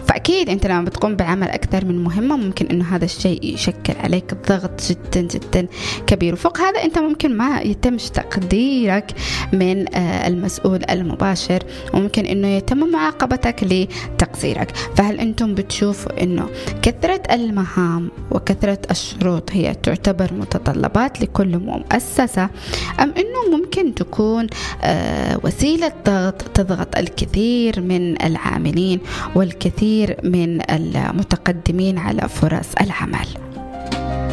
فأكيد أنت لما بتقوم بعمل أكثر من مهمة ممكن إنه هذا الشيء يشكل عليك ضغط جدا جدا كبير، وفوق هذا أنت ممكن ما يتمش تقديرك من المسؤول المباشر، وممكن إنه يتم معاقبتك لتقصيرك. فهل أنتم بتشوفوا إنه كثرة المهام وكثرة الشروط هي تعتبر متطلبات لكل مؤسسة، أم إنه ممكن تكون وسيلة ضغط تضغط الكثير من العاملين والكثير من المتقدمين على فرص العمل؟